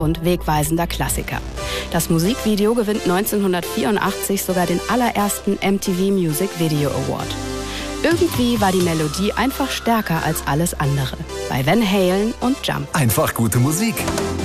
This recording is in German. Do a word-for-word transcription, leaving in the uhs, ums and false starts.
und wegweisender Klassiker. Das Musikvideo gewinnt neunzehnhundertvierundachtzig sogar den allerersten M T V Music Video Award. Irgendwie war die Melodie einfach stärker als alles andere. Bei Van Halen und Jump. Einfach gute Musik.